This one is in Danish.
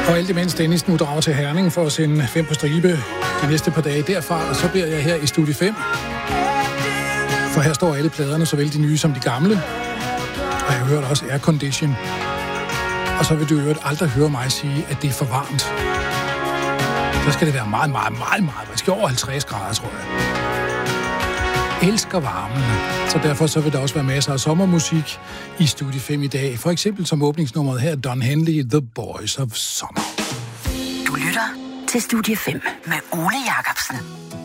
Og alt imens Dennis nu drager til Herning for at sende 5 på stribe de næste par dage derfra, og så bliver jeg her i Studie 5. For her står alle pladerne, såvel de nye som de gamle. Og jeg hørte også Air Condition. Og så vil du jo aldrig høre mig sige, at det er for varmt. Så skal det være meget. Det skal over 50 grader, tror jeg. Elsker varmen. Så derfor så vil der også være masser af sommermusik i Studie 5 i dag. For eksempel som åbningsnummeret her, Don Henley, The Boys of Summer. Du lytter til Studie 5 med Ole Jacobsen.